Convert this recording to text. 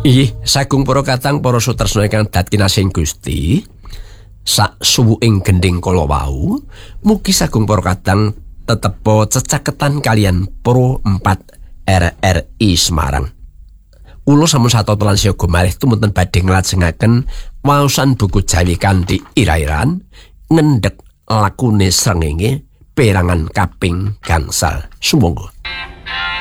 Inggih, sagung para katang para sutresna ingkang datkinasing Gusti. Sak suwuking gending kala wau, mugi sagung para katang tetepa cecaketan kalian Pro 4 RRI Semarang. Kula sampun satata lan siaga malih tumunten badhe nglajengaken waosan buku Jawi kanthi ira-iran ngendhek lakune srengenge perangan kaping gangsal. Sumangga.